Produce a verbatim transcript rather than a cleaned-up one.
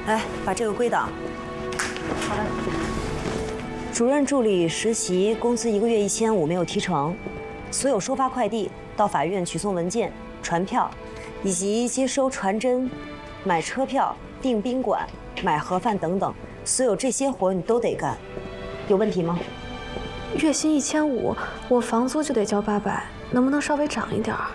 来，把这个归档。 好的。 主任助理实习工资一个月一千五没有提成，所有收发快递、到法院取送文件、传票，以及接收传真、买车票、订宾馆、买盒饭等等，所有这些活你都得干，有问题吗？ 月薪一千五，我房租就得交八百，能不能稍微涨一点儿？